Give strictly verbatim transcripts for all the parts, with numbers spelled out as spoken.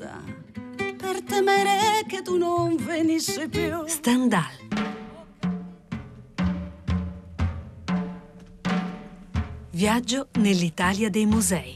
casa per temere che tu non venissi più. Stendhal. Viaggio nell'Italia dei musei.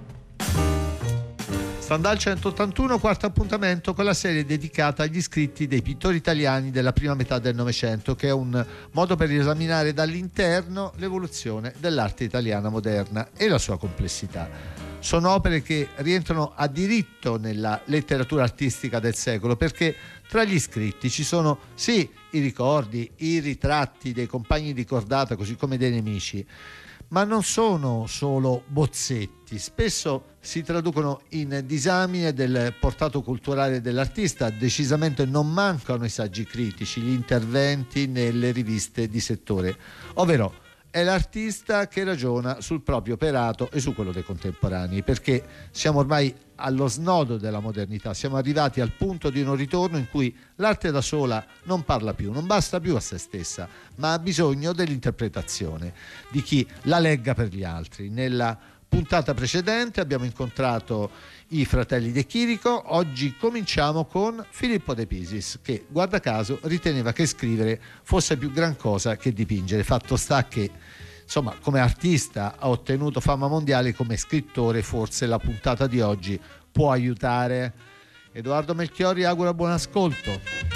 Stendhal centottantuno, quarto appuntamento con la serie dedicata agli scritti dei pittori italiani della prima metà del Novecento, che è un modo per esaminare dall'interno l'evoluzione dell'arte italiana moderna e la sua complessità. Sono opere che rientrano a diritto nella letteratura artistica del secolo, perché tra gli scritti ci sono sì i ricordi, i ritratti dei compagni di cordata, così come dei nemici, ma non sono solo bozzetti, spesso si traducono in disamine del portato culturale dell'artista. Decisamente non mancano i saggi critici, gli interventi nelle riviste di settore, ovvero è l'artista che ragiona sul proprio operato e su quello dei contemporanei, perché siamo ormai allo snodo della modernità, siamo arrivati al punto di non ritorno in cui l'arte da sola non parla più, non basta più a se stessa, ma ha bisogno dell'interpretazione di chi la legga per gli altri. Nella puntata precedente abbiamo incontrato i fratelli De Chirico, oggi cominciamo con Filippo De Pisis, che guarda caso riteneva che scrivere fosse più gran cosa che dipingere. Fatto sta che insomma come artista ha ottenuto fama mondiale, come scrittore forse la puntata di oggi può aiutare. Edoardo Melchiorri augura buon ascolto.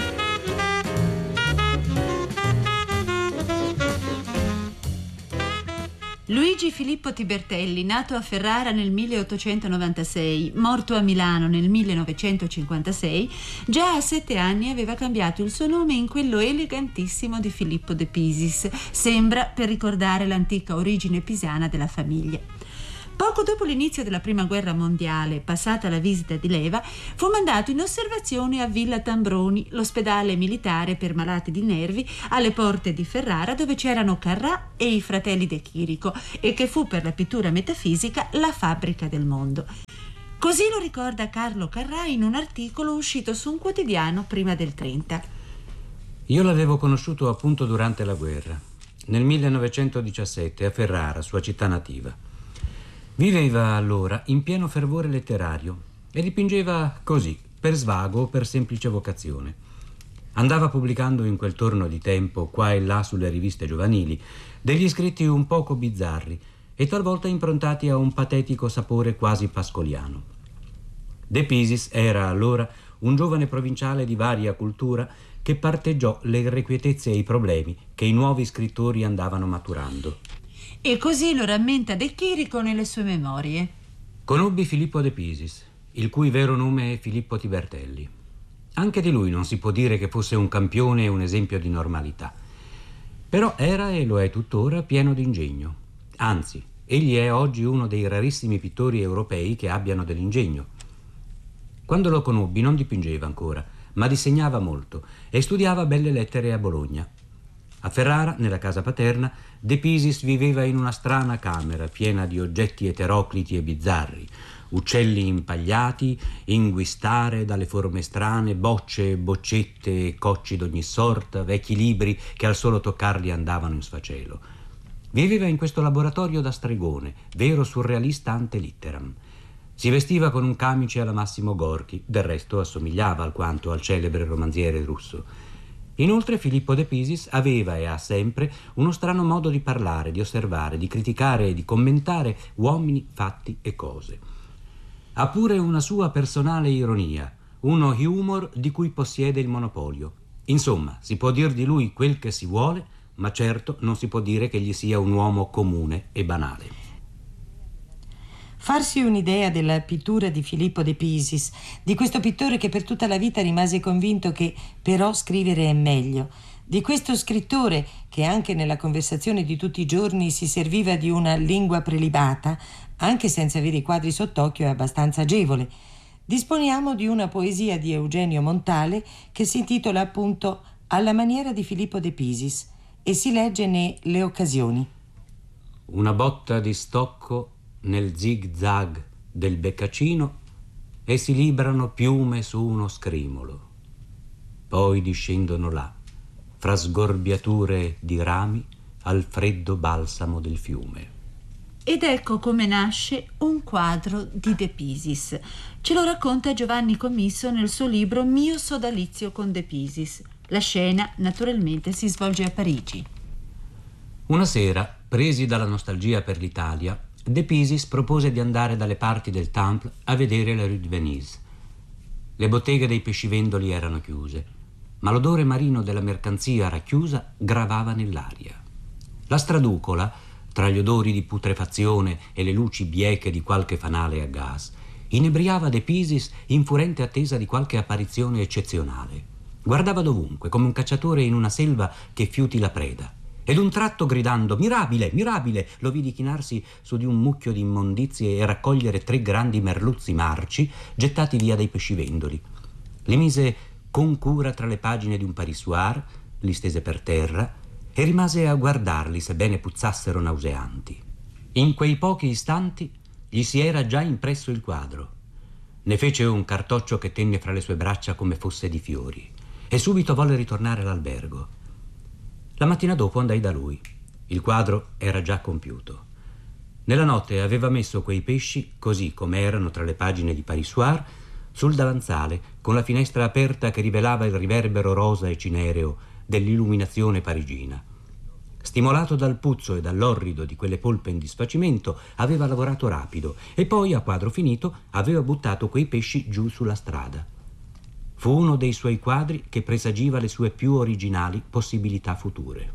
Luigi Filippo Tibertelli, nato a Ferrara nel milleottocentonovantasei, morto a Milano nel millenovecentocinquantasei, già a sette anni aveva cambiato il suo nome in quello elegantissimo di Filippo De Pisis, sembra per ricordare l'antica origine pisana della famiglia. Poco dopo l'inizio della Prima Guerra Mondiale, passata la visita di leva, fu mandato in osservazione a Villa Tambroni, l'ospedale militare per malati di nervi alle porte di Ferrara, dove c'erano Carrà e i fratelli De Chirico, e che fu per la pittura metafisica la fabbrica del mondo. Così lo ricorda Carlo Carrà in un articolo uscito su un quotidiano prima del trenta. Io l'avevo conosciuto appunto durante la guerra, nel millenovecentodiciassette a Ferrara, sua città nativa. Viveva allora in pieno fervore letterario e dipingeva così, per svago o per semplice vocazione. Andava pubblicando in quel torno di tempo, qua e là sulle riviste giovanili, degli scritti un poco bizzarri e talvolta improntati a un patetico sapore quasi pascoliano. De Pisis era allora un giovane provinciale di varia cultura che parteggiò le irrequietezze e i problemi che i nuovi scrittori andavano maturando. E così lo rammenta De Chirico nelle sue memorie. Conobbi Filippo De Pisis, il cui vero nome è Filippo Tibertelli. Anche di lui non si può dire che fosse un campione e un esempio di normalità. Però era, e lo è tuttora, pieno d'ingegno. Anzi, egli è oggi uno dei rarissimi pittori europei che abbiano dell'ingegno. Quando lo conobbi non dipingeva ancora, ma disegnava molto e studiava belle lettere a Bologna. A Ferrara, nella casa paterna, De Pisis viveva in una strana camera piena di oggetti eterocliti e bizzarri, uccelli impagliati, inguistare dalle forme strane, bocce, boccette e cocci d'ogni sorta, vecchi libri che al solo toccarli andavano in sfacelo. Viveva in questo laboratorio da stregone, vero surrealista ante litteram. Si vestiva con un camice alla Massimo Gorki, del resto assomigliava alquanto al celebre romanziere russo. Inoltre Filippo De Pisis aveva e ha sempre uno strano modo di parlare, di osservare, di criticare e di commentare uomini, fatti e cose. Ha pure una sua personale ironia, uno humor di cui possiede il monopolio. Insomma, si può dir di lui quel che si vuole, ma certo non si può dire che egli sia un uomo comune e banale. Farsi un'idea della pittura di Filippo De Pisis, di questo pittore che per tutta la vita rimase convinto che però scrivere è meglio, di questo scrittore che anche nella conversazione di tutti i giorni si serviva di una lingua prelibata, anche senza avere i quadri sott'occhio è abbastanza agevole. Disponiamo di una poesia di Eugenio Montale che si intitola appunto Alla maniera di Filippo De Pisis e si legge ne Le occasioni. Una botta di stocco nel zig-zag del beccacino e si librano piume su uno scrimolo. Poi discendono là, fra sgorbiature di rami, al freddo balsamo del fiume. Ed ecco come nasce un quadro di De Pisis. Ce lo racconta Giovanni Commisso nel suo libro Mio sodalizio con De Pisis. La scena naturalmente si svolge a Parigi. Una sera, presi dalla nostalgia per l'Italia, De Pisis propose di andare dalle parti del Temple a vedere la Rue de Venise. Le botteghe dei pescivendoli erano chiuse, ma l'odore marino della mercanzia racchiusa gravava nell'aria. La straducola, tra gli odori di putrefazione e le luci bieche di qualche fanale a gas, inebriava De Pisis in furente attesa di qualche apparizione eccezionale. Guardava dovunque, come un cacciatore in una selva che fiuti la preda. Ed un tratto gridando «Mirabile, mirabile!» lo vidi chinarsi su di un mucchio di immondizie e raccogliere tre grandi merluzzi marci gettati via dai pescivendoli. Li mise con cura tra le pagine di un parissoir, li stese per terra e rimase a guardarli sebbene puzzassero nauseanti. In quei pochi istanti gli si era già impresso il quadro. Ne fece un cartoccio che tenne fra le sue braccia come fosse di fiori e subito volle ritornare all'albergo. La mattina dopo andai da lui. Il quadro era già compiuto. Nella notte aveva messo quei pesci, così come erano tra le pagine di parissoir, sul davanzale, con la finestra aperta che rivelava il riverbero rosa e cinereo dell'illuminazione parigina. Stimolato dal puzzo e dall'orrido di quelle polpe in disfacimento, aveva lavorato rapido e poi, a quadro finito, aveva buttato quei pesci giù sulla strada. Fu uno dei suoi quadri che presagiva le sue più originali possibilità future.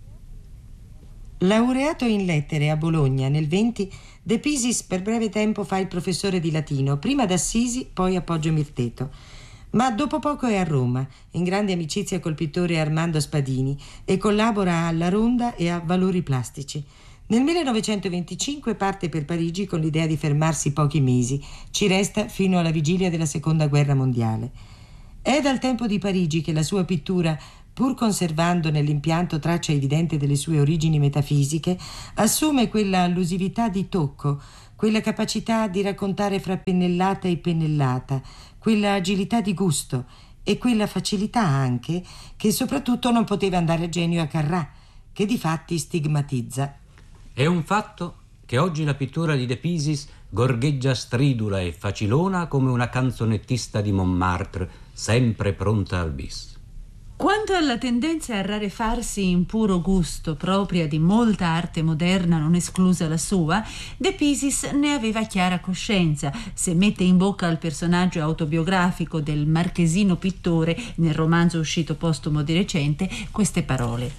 Laureato in lettere a Bologna nel venti, De Pisis per breve tempo fa il professore di latino, prima ad Assisi, poi a Poggio Mirteto. Ma dopo poco è a Roma, in grande amicizia col pittore Armando Spadini, e collabora alla Ronda e a Valori Plastici. Nel millenovecentoventicinque parte per Parigi con l'idea di fermarsi pochi mesi. Ci resta fino alla vigilia della Seconda Guerra Mondiale. È dal tempo di Parigi che la sua pittura, pur conservando nell'impianto traccia evidente delle sue origini metafisiche, assume quella allusività di tocco, quella capacità di raccontare fra pennellata e pennellata, quella agilità di gusto e quella facilità anche che soprattutto non poteva andare a genio a Carrà, che difatti stigmatizza. È un fatto che oggi la pittura di De Pisis gorgheggia stridula e facilona come una canzonettista di Montmartre, sempre pronta al bis. Quanto alla tendenza a rarefarsi in puro gusto propria di molta arte moderna, non esclusa la sua, De Pisis ne aveva chiara coscienza. Se mette in bocca al personaggio autobiografico del marchesino pittore, nel romanzo uscito postumo di recente, queste parole.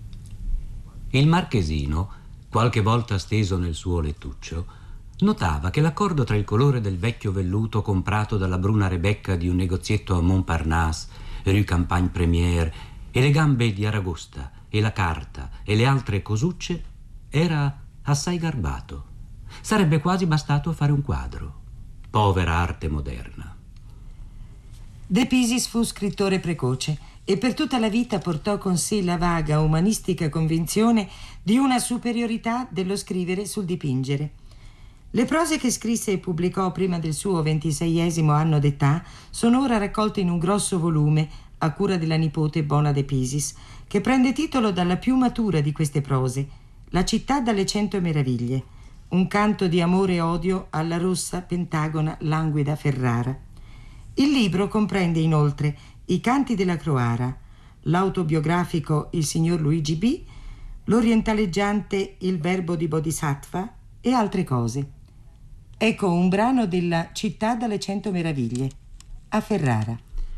Il marchesino, qualche volta steso nel suo lettuccio, notava che l'accordo tra il colore del vecchio velluto comprato dalla bruna Rebecca di un negozietto a Montparnasse, Rue Campagne Première, e le gambe di Aragosta e la carta e le altre cosucce era assai garbato. Sarebbe quasi bastato a fare un quadro. Povera arte moderna. De Pisis fu scrittore precoce e per tutta la vita portò con sé la vaga umanistica convinzione di una superiorità dello scrivere sul dipingere. Le prose che scrisse e pubblicò prima del suo ventiseiesimo anno d'età sono ora raccolte in un grosso volume a cura della nipote Bona De Pisis, che prende titolo dalla più matura di queste prose, La città dalle cento meraviglie, un canto di amore e odio alla rossa, pentagona, languida Ferrara. Il libro comprende inoltre i canti della Croara, l'autobiografico Il signor Luigi B., l'orientaleggiante Il verbo di Bodhisattva e altre cose. Ecco un brano della Città dalle cento meraviglie, a Ferrara.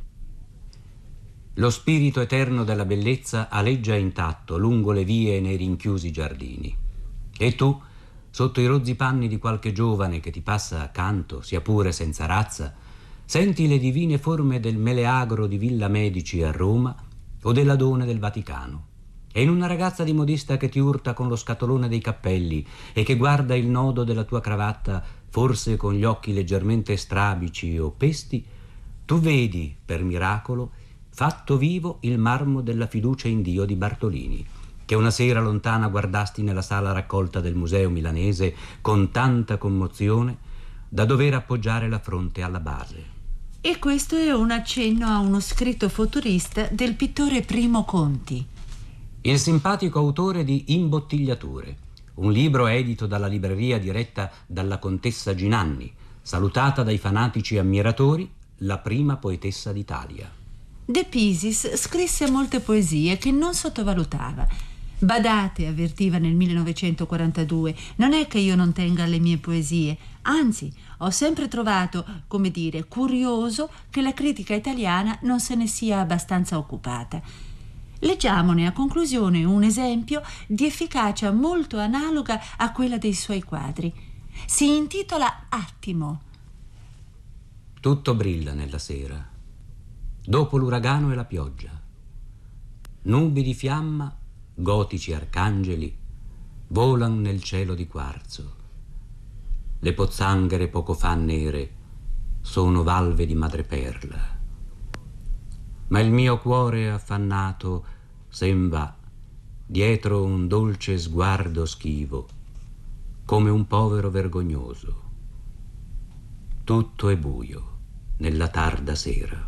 Lo spirito eterno della bellezza aleggia intatto lungo le vie e nei rinchiusi giardini. E tu, sotto i rozzi panni di qualche giovane che ti passa accanto, sia pure senza razza, senti le divine forme del Meleagro di Villa Medici a Roma o dell'Adone del Vaticano. E in una ragazza di modista che ti urta con lo scatolone dei cappelli e che guarda il nodo della tua cravatta, forse con gli occhi leggermente strabici o pesti, tu vedi, per miracolo, fatto vivo il marmo della fiducia in Dio di Bartolini, che una sera lontana guardasti nella sala raccolta del Museo Milanese con tanta commozione da dover appoggiare la fronte alla base. E questo è un accenno a uno scritto futurista del pittore Primo Conti. Il simpatico autore di Imbottigliature, un libro edito dalla libreria diretta dalla contessa Ginanni, salutata dai fanatici ammiratori, la prima poetessa d'Italia. De Pisis scrisse molte poesie che non sottovalutava. Badate, avvertiva nel millenovecentoquarantadue, non è che io non tenga alle mie poesie, anzi, ho sempre trovato, come dire, curioso che la critica italiana non se ne sia abbastanza occupata. Leggiamone a conclusione un esempio di efficacia molto analoga a quella dei suoi quadri. Si intitola Attimo. Tutto brilla nella sera, dopo l'uragano e la pioggia. Nubi di fiamma, gotici arcangeli, volan nel cielo di quarzo. Le pozzanghere poco fa nere sono valve di madreperla. Ma il mio cuore affannato sen va dietro un dolce sguardo schivo, come un povero vergognoso. Tutto è buio nella tarda sera.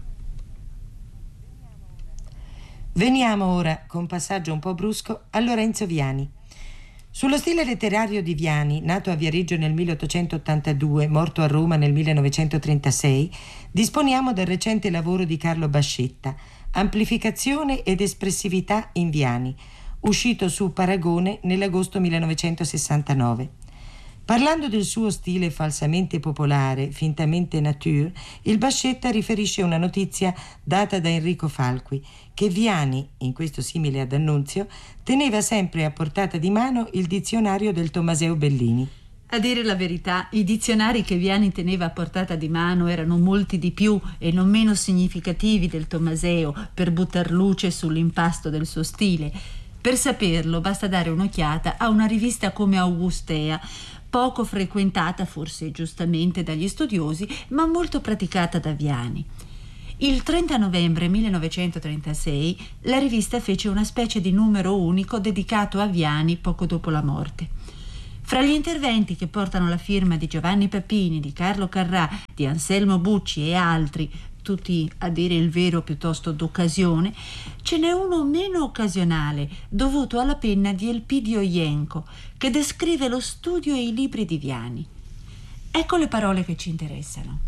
Veniamo ora, con passaggio un po' brusco, a Lorenzo Viani. Sullo stile letterario di Viani, nato a Viareggio nel milleottocentottantadue, morto a Roma nel millenovecentotrentasei, disponiamo del recente lavoro di Carlo Bascetta, Amplificazione ed espressività in Viani, uscito su Paragone nell'agosto millenovecentosessantanove. Parlando del suo stile falsamente popolare, fintamente nature, il Bascetta riferisce una notizia data da Enrico Falqui, che Viani, in questo simile ad D'Annunzio, teneva sempre a portata di mano il dizionario del Tommaseo Bellini. A dire la verità, i dizionari che Viani teneva a portata di mano erano molti di più e non meno significativi del Tommaseo per buttar luce sull'impasto del suo stile. Per saperlo basta dare un'occhiata a una rivista come Augustea, poco frequentata forse giustamente dagli studiosi, ma molto praticata da Viani. Il trenta novembre millenovecentotrentasei la rivista fece una specie di numero unico dedicato a Viani poco dopo la morte. Fra gli interventi che portano la firma di Giovanni Papini, di Carlo Carrà, di Anselmo Bucci e altri, tutti a dire il vero piuttosto d'occasione, ce n'è uno meno occasionale, dovuto alla penna di Elpidio Ienco, che descrive lo studio e i libri di Viani. Ecco le parole che ci interessano.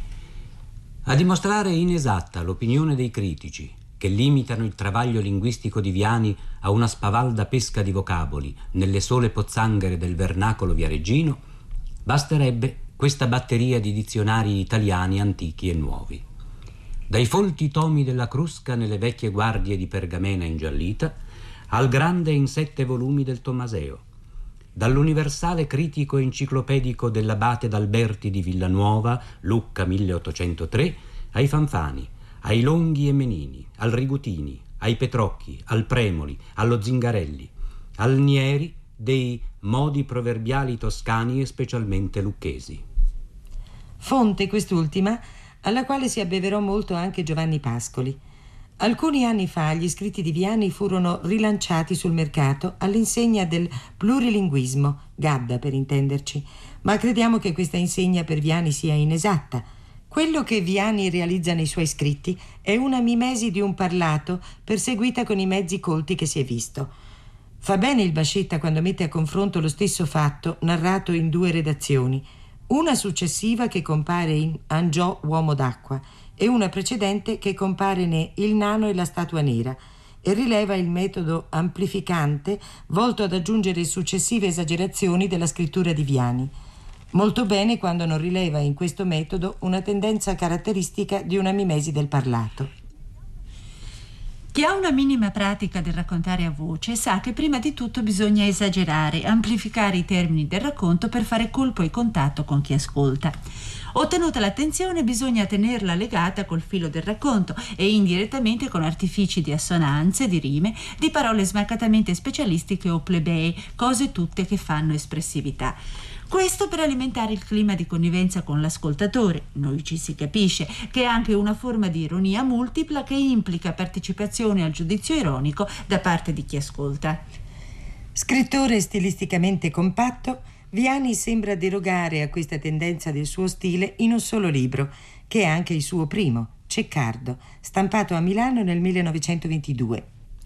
A dimostrare inesatta l'opinione dei critici, che limitano il travaglio linguistico di Viani a una spavalda pesca di vocaboli nelle sole pozzanghere del vernacolo viareggino, basterebbe questa batteria di dizionari italiani antichi e nuovi. Dai folti tomi della Crusca nelle vecchie guardie di pergamena ingiallita al grande in sette volumi del Tommaseo, dall'universale critico enciclopedico dell'abate d'Alberti di Villanuova, Lucca milleottocentotre, ai Fanfani, ai Longhi e Menini, al Rigutini, ai Petrocchi, al Premoli, allo Zingarelli, al Nieri dei modi proverbiali toscani e specialmente lucchesi. Fonte quest'ultima alla quale si abbeverò molto anche Giovanni Pascoli. Alcuni anni fa gli scritti di Viani furono rilanciati sul mercato all'insegna del plurilinguismo, Gadda per intenderci, ma crediamo che questa insegna per Viani sia inesatta. Quello che Viani realizza nei suoi scritti è una mimesi di un parlato perseguita con i mezzi colti che si è visto. Fa bene il Bascetta quando mette a confronto lo stesso fatto narrato in due redazioni, una successiva che compare in Angiò uomo d'acqua e una precedente che compare ne Il nano e la statua nera, e rileva il metodo amplificante volto ad aggiungere successive esagerazioni della scrittura di Viani. Molto bene quando non rileva in questo metodo una tendenza caratteristica di una mimesi del parlato. Chi ha una minima pratica del raccontare a voce sa che prima di tutto bisogna esagerare, amplificare i termini del racconto per fare colpo e contatto con chi ascolta. Ottenuta l'attenzione, bisogna tenerla legata col filo del racconto e indirettamente con artifici di assonanze, di rime, di parole smarcatamente specialistiche o plebee, cose tutte che fanno espressività. Questo per alimentare il clima di connivenza con l'ascoltatore, noi ci si capisce, che è anche una forma di ironia multipla che implica partecipazione al giudizio ironico da parte di chi ascolta. Scrittore stilisticamente compatto, Viani sembra derogare a questa tendenza del suo stile in un solo libro, che è anche il suo primo, Ceccardo, stampato a Milano nel millenovecentoventidue.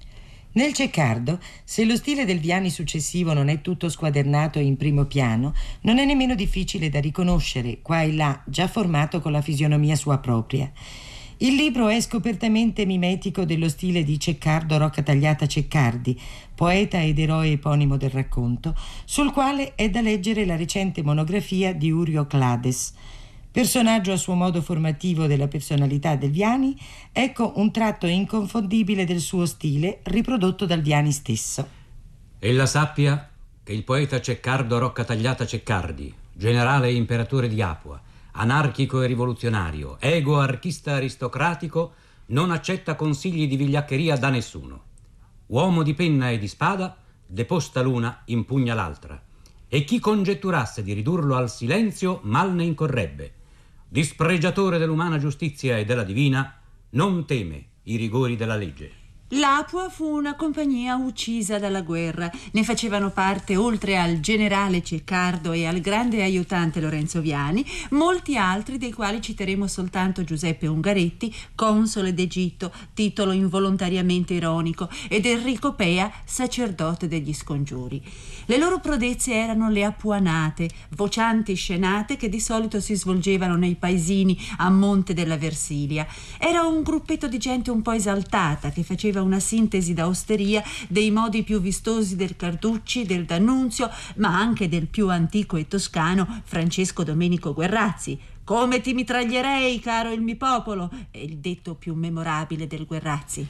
Nel Ceccardo, se lo stile del Viani successivo non è tutto squadernato in primo piano, non è nemmeno difficile da riconoscere, qua e là, già formato con la fisionomia sua propria. Il libro è scopertamente mimetico dello stile di Ceccardo Roccatagliata Ceccardi, poeta ed eroe eponimo del racconto, sul quale è da leggere la recente monografia di Urio Clades. Personaggio a suo modo formativo della personalità del Viani, ecco un tratto inconfondibile del suo stile riprodotto dal Viani stesso. Ella sappia che il poeta Ceccardo Roccatagliata Ceccardi, generale e imperatore di Apua, anarchico e rivoluzionario, ego archista aristocratico, non accetta consigli di vigliaccheria da nessuno. Uomo di penna e di spada, deposta l'una, impugna l'altra. E chi congetturasse di ridurlo al silenzio mal ne incorrebbe. Dispregiatore dell'umana giustizia e della divina, non teme i rigori della legge. L'Apua fu una compagnia uccisa dalla guerra. Ne facevano parte, oltre al generale Ceccardo e al grande aiutante Lorenzo Viani, molti altri, dei quali citeremo soltanto Giuseppe Ungaretti, console d'Egitto, titolo involontariamente ironico, ed Enrico Pea, sacerdote degli scongiuri. Le loro prodezze erano le apuanate, vocianti scenate che di solito si svolgevano nei paesini a monte della Versilia. Era un gruppetto di gente un po' esaltata che faceva una sintesi da osteria dei modi più vistosi del Carducci, del D'Annunzio, ma anche del più antico e toscano Francesco Domenico Guerrazzi. Come ti mitraglierei, caro il mi popolo, è il detto più memorabile del Guerrazzi.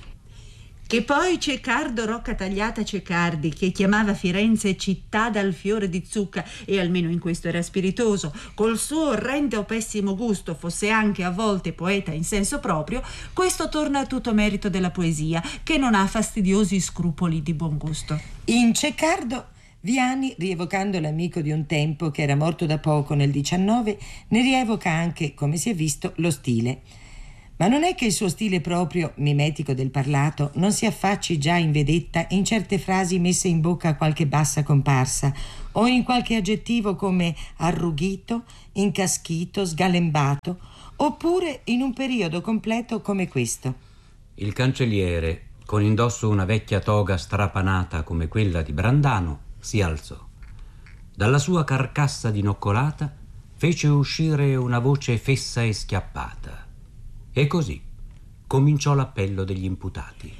Che poi Ceccardo Roccatagliata Ceccardi, che chiamava Firenze città dal fiore di zucca, e almeno in questo era spiritoso, col suo orrendo pessimo gusto fosse anche a volte poeta in senso proprio, questo torna a tutto merito della poesia, che non ha fastidiosi scrupoli di buon gusto. In Ceccardo, Viani, rievocando l'amico di un tempo che era morto da poco nel diciannove, ne rievoca anche, come si è visto, lo stile. Ma non è che il suo stile proprio, mimetico del parlato, non si affacci già in vedetta in certe frasi messe in bocca a qualche bassa comparsa, o in qualche aggettivo come arrughito, incaschito, sgalembato, oppure in un periodo completo come questo. Il cancelliere, con indosso una vecchia toga strapanata come quella di Brandano, si alzò. Dalla sua carcassa dinoccolata fece uscire una voce fessa e schiappata. E così cominciò l'appello degli imputati.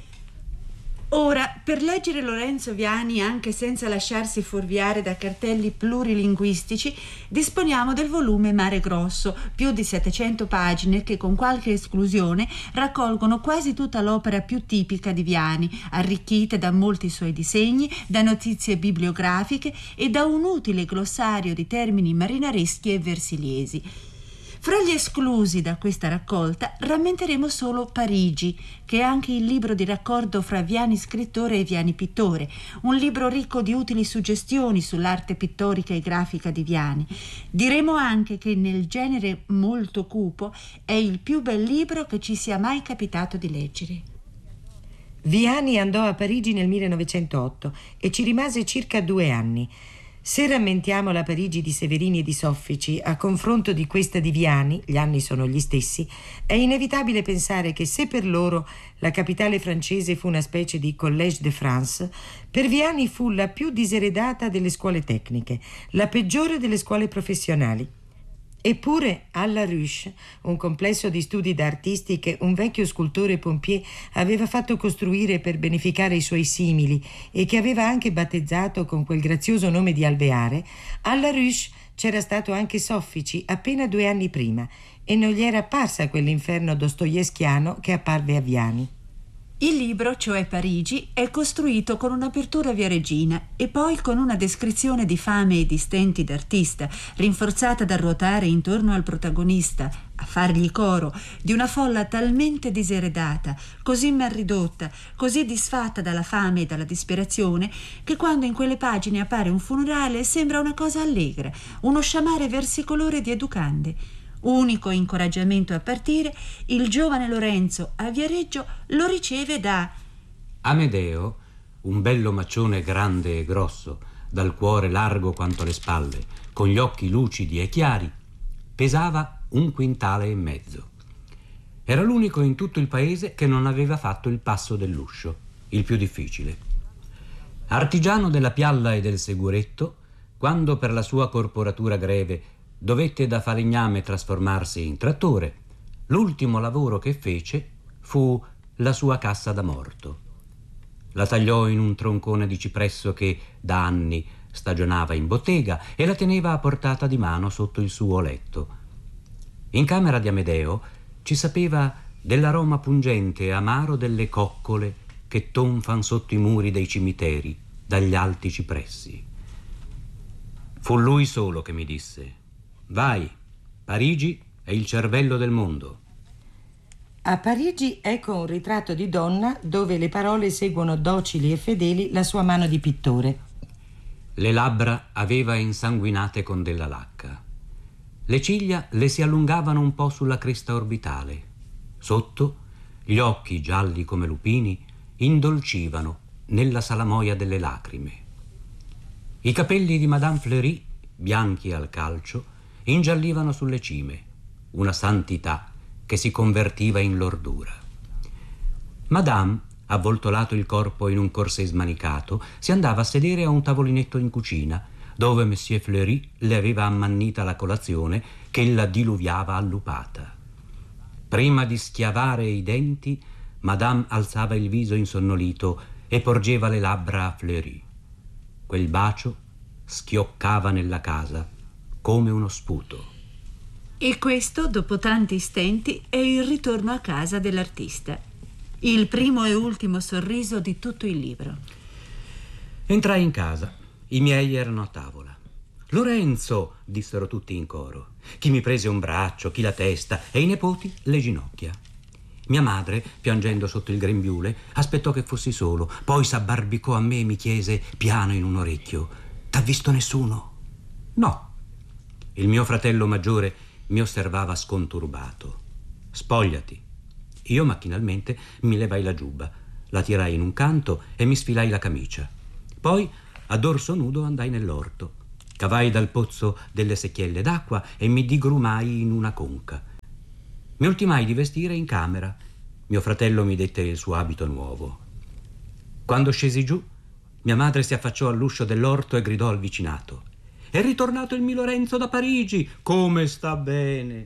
Ora, per leggere Lorenzo Viani anche senza lasciarsi fuorviare da cartelli plurilinguistici, disponiamo del volume Mare Grosso, più di settecento pagine che con qualche esclusione raccolgono quasi tutta l'opera più tipica di Viani, arricchite da molti suoi disegni, da notizie bibliografiche e da un utile glossario di termini marinareschi e versiliesi. Fra gli esclusi da questa raccolta rammenteremo solo Parigi, che è anche il libro di raccordo fra Viani scrittore e Viani pittore, un libro ricco di utili suggestioni sull'arte pittorica e grafica di Viani. Diremo anche che nel genere molto cupo è il più bel libro che ci sia mai capitato di leggere. Viani andò a Parigi nel millenovecentootto e ci rimase circa due anni. Se rammentiamo la Parigi di Severini e di Soffici a confronto di questa di Viani, gli anni sono gli stessi, è inevitabile pensare che se per loro la capitale francese fu una specie di Collège de France, per Viani fu la più diseredata delle scuole tecniche, la peggiore delle scuole professionali. Eppure alla Ruche, un complesso di studi da artisti che un vecchio scultore pompier aveva fatto costruire per beneficare i suoi simili e che aveva anche battezzato con quel grazioso nome di Alveare, alla Ruche c'era stato anche Soffici appena due anni prima e non gli era apparsa quell'inferno dostoevskiano che apparve a Viani. Il libro, cioè Parigi, è costruito con un'apertura via Regina e poi con una descrizione di fame e di stenti d'artista, rinforzata dal ruotare intorno al protagonista, a fargli coro, di una folla talmente diseredata, così mal ridotta, così disfatta dalla fame e dalla disperazione, che quando in quelle pagine appare un funerale sembra una cosa allegra, uno sciamare versicolore di educande. Unico incoraggiamento a partire, il giovane Lorenzo a Viareggio lo riceve da Amedeo, un bello maccione grande e grosso, dal cuore largo quanto le spalle, con gli occhi lucidi e chiari, pesava un quintale e mezzo. Era l'unico in tutto il paese che non aveva fatto il passo dell'uscio. il più difficile. Artigiano della pialla e del seguretto, quando per la sua corporatura greve dovette da falegname trasformarsi in trattore, l'ultimo lavoro che fece fu la sua cassa da morto. La tagliò in un troncone di cipresso che da anni stagionava in bottega e la teneva a portata di mano sotto il suo letto. In camera di Amedeo ci sapeva dell'aroma pungente e amaro delle coccole che tonfan sotto i muri dei cimiteri dagli alti cipressi. Fu lui solo che mi disse: vai, Parigi è il cervello del mondo. A Parigi ecco un ritratto di donna dove le parole seguono docili e fedeli la sua mano di pittore. Le labbra aveva insanguinate con della lacca. Le ciglia le si allungavano un po' sulla cresta orbitale. Sotto, gli occhi gialli come lupini indolcivano nella salamoia delle lacrime. I capelli di Madame Fleury, bianchi al calcio, ingiallivano sulle cime, una santità che si convertiva in lordura. Madame, avvoltolato il corpo in un corsé smanicato, si andava a sedere a un tavolinetto in cucina, dove Monsieur Fleury le aveva ammannita la colazione che ella diluviava allupata. Prima di schiavare i denti, Madame alzava il viso insonnolito e porgeva le labbra a Fleury. Quel bacio schioccava nella casa come uno sputo. E questo, dopo tanti stenti, è il ritorno a casa dell'artista. Il primo e ultimo sorriso di tutto il libro. Entrai in casa. I miei erano a tavola. Lorenzo, dissero tutti in coro. Chi mi prese un braccio, chi la testa e i nipoti le ginocchia. Mia madre, piangendo sotto il grembiule, aspettò che fossi solo, poi s'abbarbicò a me e mi chiese piano in un orecchio: t'ha visto nessuno? No. Il mio fratello maggiore mi osservava sconturbato. Spogliati. Io macchinalmente mi levai la giubba, la tirai in un canto e mi sfilai la camicia. Poi, a dorso nudo, andai nell'orto. Cavai dal pozzo delle secchielle d'acqua e mi digrumai in una conca. Mi ultimai di vestire in camera. Mio fratello mi dette il suo abito nuovo. Quando scesi giù, mia madre si affacciò all'uscio dell'orto e gridò al vicinato: è ritornato il mio Lorenzo da Parigi, come sta bene.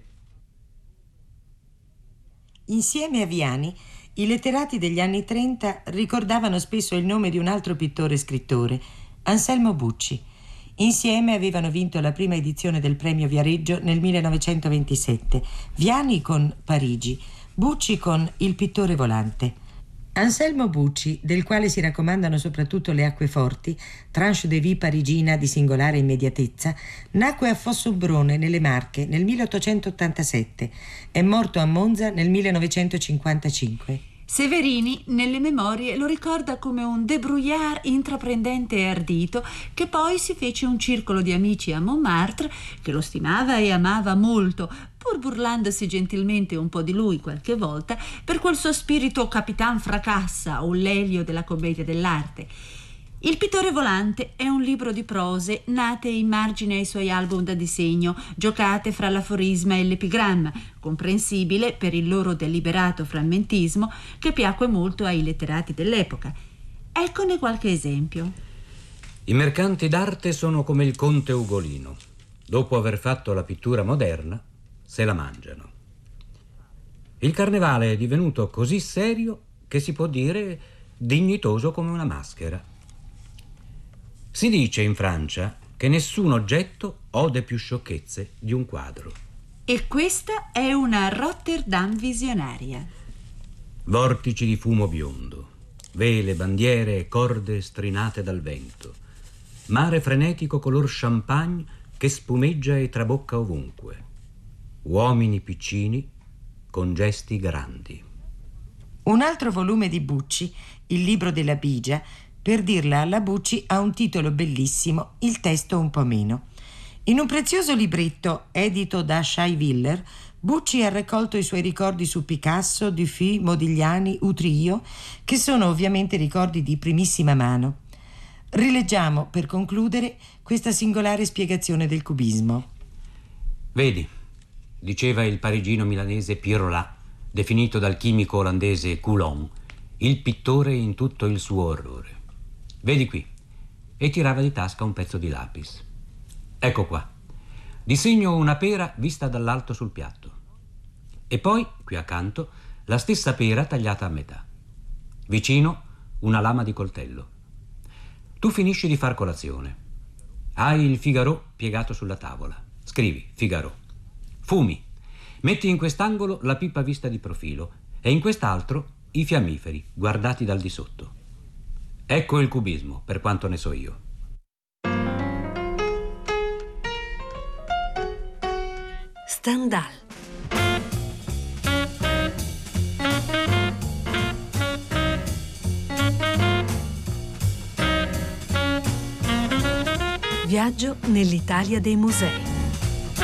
Insieme a Viani, i letterati degli anni trenta ricordavano spesso il nome di un altro pittore e scrittore, Anselmo Bucci. Insieme avevano vinto la prima edizione del premio Viareggio nel millenovecentoventisette, Viani con Parigi, Bucci con Il pittore volante. Anselmo Bucci, del quale si raccomandano soprattutto Le acqueforti, tranche de vie parigina di singolare immediatezza, nacque a Fossobrone, nelle Marche, nel milleottocentottantasette. È morto a Monza nel millenovecentocinquantacinque. Severini, nelle memorie, lo ricorda come un débrouillard intraprendente e ardito che poi si fece un circolo di amici a Montmartre che lo stimava e amava molto, pur burlandosi gentilmente un po' di lui qualche volta per quel suo spirito capitan fracassa o l'elio della commedia dell'arte. Il pittore volante è un libro di prose nate in margine ai suoi album da disegno, giocate fra l'aforisma e l'epigramma, comprensibile per il loro deliberato frammentismo che piacque molto ai letterati dell'epoca. Eccone qualche esempio. I mercanti d'arte sono come il conte Ugolino. Dopo aver fatto la pittura moderna, se la mangiano. Il carnevale è divenuto così serio che si può dire dignitoso come una maschera. Si dice in Francia che nessun oggetto ode più sciocchezze di un quadro. E questa è una Rotterdam visionaria. Vortici di fumo biondo, vele, bandiere e corde strinate dal vento, mare frenetico color champagne che spumeggia e trabocca ovunque, uomini piccini con gesti grandi. Un altro volume di Bucci, Il libro della Bigia, per dirla alla Bucci, ha un titolo bellissimo, il testo un po' meno. In un prezioso libretto edito da Scheiwiller, Bucci ha raccolto i suoi ricordi su Picasso, Dufy, Modigliani, Utrillo, che sono ovviamente ricordi di primissima mano. Rileggiamo, per concludere, questa singolare spiegazione del cubismo. Vedi, diceva il parigino milanese Pierre Rolat, definito dal chimico olandese Coulomb, il pittore in tutto il suo orrore. Vedi qui. E tirava di tasca un pezzo di lapis. Ecco qua. Disegno una pera vista dall'alto sul piatto. E poi, qui accanto, la stessa pera tagliata a metà. Vicino, una lama di coltello. Tu finisci di far colazione. Hai il Figaro piegato sulla tavola. Scrivi Figaro. Fumi. Metti in quest'angolo la pipa vista di profilo e in quest'altro i fiammiferi guardati dal di sotto. Ecco il cubismo, per quanto ne so io. Stendhal. Viaggio nell'Italia dei musei.